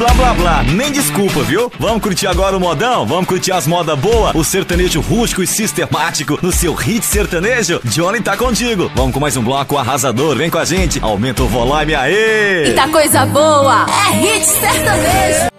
blá blá blá, nem desculpa, viu? Vamos curtir agora o modão? Vamos curtir as modas boas, o sertanejo rústico e sistemático no seu hit sertanejo? Johnny tá contigo. Vamos com mais um bloco arrasador, vem com a gente, aumenta o volume, aê! Eita coisa boa, é hit sertanejo.